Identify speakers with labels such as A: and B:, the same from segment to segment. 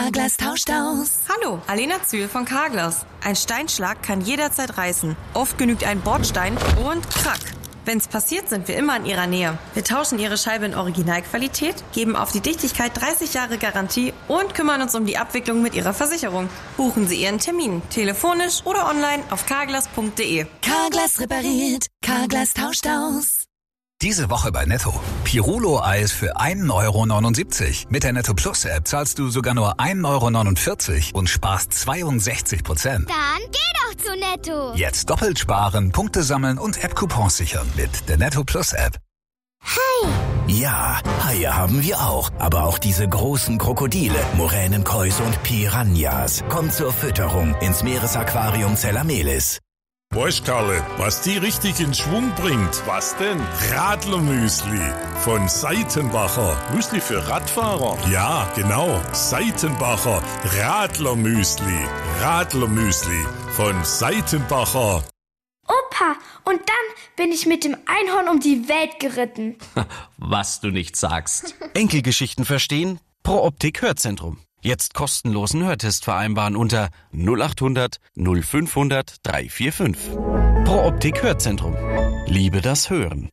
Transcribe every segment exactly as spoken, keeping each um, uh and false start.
A: Carglass tauscht aus.
B: Hallo, Alena Zühl von Carglass. Ein Steinschlag kann jederzeit reißen. Oft genügt ein Bordstein und krack. Wenn's passiert, sind wir immer in Ihrer Nähe. Wir tauschen Ihre Scheibe in Originalqualität, geben auf die Dichtigkeit dreißig Jahre Garantie und kümmern uns um die Abwicklung mit Ihrer Versicherung. Buchen Sie Ihren Termin, telefonisch oder online auf carglass punkt de.
A: Carglass repariert, Carglass tauscht aus.
C: Diese Woche bei Netto. Pirulo-Eis für ein Euro neunundsiebzig. Mit der Netto Plus App zahlst du sogar nur ein Euro neunundvierzig und sparst zweiundsechzig Prozent.
D: Dann geh doch zu Netto.
C: Jetzt doppelt sparen, Punkte sammeln und App-Coupons sichern mit der Netto Plus App.
D: Hi.
E: Ja, Haie haben wir auch. Aber auch diese großen Krokodile, Muränen, Kois und Piranhas. Kommt zur Fütterung ins Meeresaquarium Zellamelis.
F: Weißt, Karle, was die richtig in Schwung bringt? Was denn? Radlermüsli von Seitenbacher. Müsli für Radfahrer? Ja, genau. Seitenbacher Radlermüsli. Radlermüsli von Seitenbacher.
G: Opa, und dann bin ich mit dem Einhorn um die Welt geritten.
H: Was du nicht sagst.
I: Enkelgeschichten verstehen? Pro Optik Hörzentrum. Jetzt kostenlosen Hörtest vereinbaren unter null achthundert nullfünfhundert dreihundertfünfundvierzig. Pro Optik Hörzentrum. Liebe das Hören.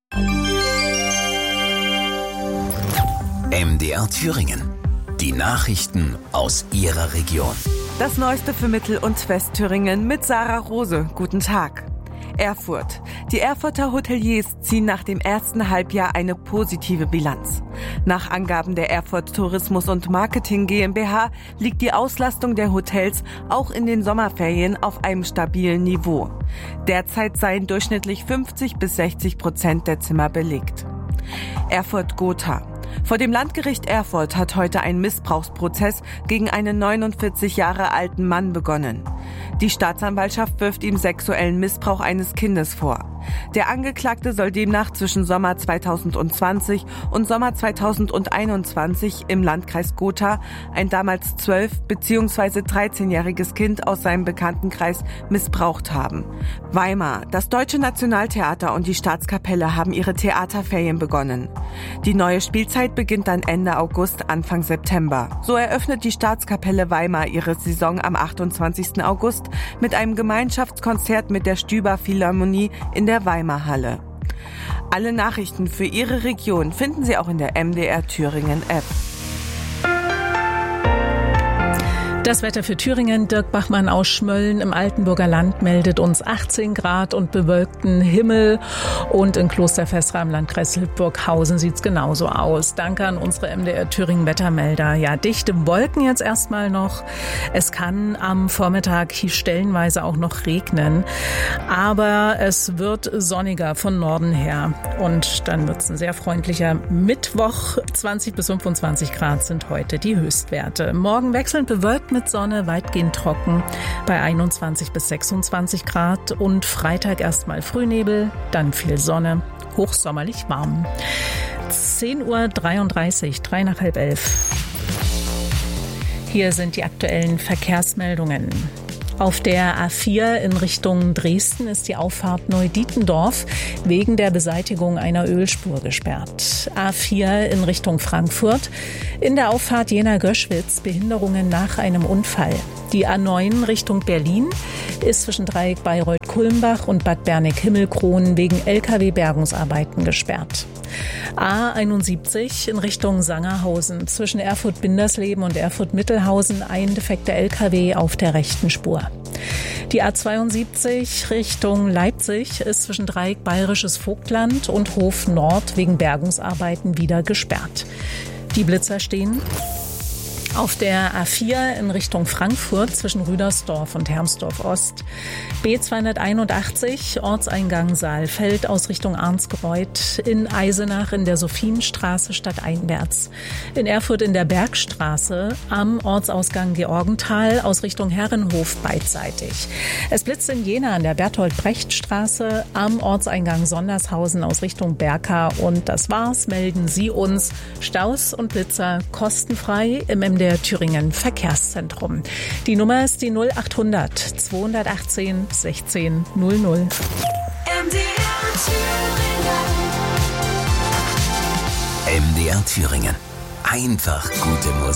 E: M D R Thüringen. Die Nachrichten aus Ihrer Region.
J: Das Neueste für Mittel- und Westthüringen mit Sarah Rose. Guten Tag. Erfurt. Die Erfurter Hoteliers ziehen nach dem ersten Halbjahr eine positive Bilanz. Nach Angaben der Erfurt Tourismus und Marketing GmbH liegt die Auslastung der Hotels auch in den Sommerferien auf einem stabilen Niveau. Derzeit seien durchschnittlich fünfzig bis sechzig Prozent der Zimmer belegt. Erfurt-Gotha. Vor dem Landgericht Erfurt hat heute ein Missbrauchsprozess gegen einen neunundvierzig Jahre alten Mann begonnen. Die Staatsanwaltschaft wirft ihm sexuellen Missbrauch eines Kindes vor. Der Angeklagte soll demnach zwischen Sommer zweitausendzwanzig und Sommer zweitausendeinundzwanzig im Landkreis Gotha ein damals zwölf- bzw. dreizehnjähriges Kind aus seinem Bekanntenkreis missbraucht haben. Weimar. Das Deutsche Nationaltheater und die Staatskapelle haben ihre Theaterferien begonnen. Die neue Spielzeit beginnt dann Ende August, Anfang September. So eröffnet die Staatskapelle Weimar ihre Saison am achtundzwanzigsten August mit einem Gemeinschaftskonzert mit der Stüber Philharmonie in der Weimar Halle. Alle Nachrichten für Ihre Region finden Sie auch in der M D R Thüringen App.
K: Das Wetter für Thüringen. Dirk Bachmann aus Schmölln im Altenburger Land meldet uns achtzehn Grad und bewölkten Himmel. Und in Klosterfestra im Landkreis Hildburghausen sieht's genauso aus. Danke an unsere M D R Thüringen Wettermelder. Ja, dichte Wolken jetzt erstmal noch. Es kann am Vormittag hier stellenweise auch noch regnen. Aber es wird sonniger von Norden her. Und dann wird's ein sehr freundlicher Mittwoch. zwanzig bis fünfundzwanzig Grad sind heute die Höchstwerte. Morgen wechselnd bewölkt mit Sonne, weitgehend trocken bei einundzwanzig bis sechsundzwanzig Grad und Freitag erstmal Frühnebel, dann viel Sonne, hochsommerlich warm. zehn Uhr dreiunddreißig, drei nach halb elf. Hier sind die aktuellen Verkehrsmeldungen. Auf der A vier in Richtung Dresden ist die Auffahrt Neudietendorf wegen der Beseitigung einer Ölspur gesperrt. A vier in Richtung Frankfurt. In der Auffahrt Jena-Göschwitz Behinderungen nach einem Unfall. Die A neun Richtung Berlin ist zwischen Dreieck Bayreuth-Kulmbach und Bad Berneck-Himmelkronen wegen L K W-Bergungsarbeiten gesperrt. A einundsiebzig in Richtung Sangerhausen. Zwischen Erfurt-Bindersleben und Erfurt-Mittelhausen ein defekter L K W auf der rechten Spur. Die A zweiundsiebzig Richtung Leipzig ist zwischen Dreieck Bayerisches Vogtland und Hof Nord wegen Bergungsarbeiten wieder gesperrt. Die Blitzer stehen auf der A vier in Richtung Frankfurt zwischen Rüdersdorf und Hermsdorf Ost. B zweihunderteinundachtzig Ortseingang Saalfeld aus Richtung Arnsgreuth. In Eisenach in der Sophienstraße stadteinwärts. In Erfurt in der Bergstraße am Ortsausgang Georgenthal aus Richtung Herrenhof beidseitig. Es blitzt in Jena an der Bertolt-Brecht-Straße am Ortseingang Sondershausen aus Richtung Berka. Und das war's. Melden Sie uns Staus und Blitzer kostenfrei im M D R Thüringen Verkehrszentrum. Die Nummer ist die null achthundert zweihundertachtzehn sechzehn null null.
A: M D R Thüringen.
E: M D R Thüringen. Einfach gute Musik.